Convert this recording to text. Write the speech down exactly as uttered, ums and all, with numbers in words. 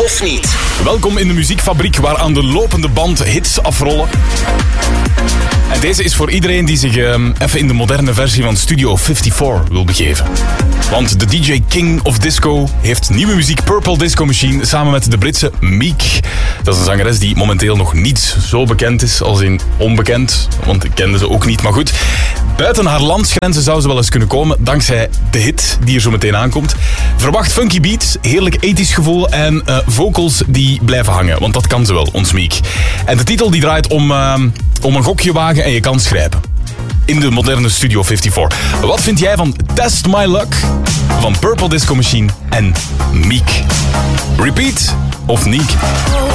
of niet. Welkom in de muziekfabriek waar aan de lopende band hits afrollen. En deze is voor iedereen die zich um, even in de moderne versie van Studio vijfenvijftig wil begeven. Want de D J King of Disco heeft nieuwe muziek Purple Disco Machine samen met de Britse Meek. Dat is een zangeres die momenteel nog niet zo bekend is als in onbekend. Want ik kende ze ook niet, maar goed. Buiten haar landsgrenzen zou ze wel eens kunnen komen dankzij de hit die er zo meteen aankomt. Verwacht funky beats, heerlijk ethisch gevoel en uh, vocals die blijven hangen. Want dat kan ze wel, ons Meek. En de titel die draait om, uh, om een gokje wagen en je kans grijpen. In de moderne Studio vijfenvijftig. Wat vind jij van Test My Luck van Purple Disco Machine en Meek? Repeat of Niek?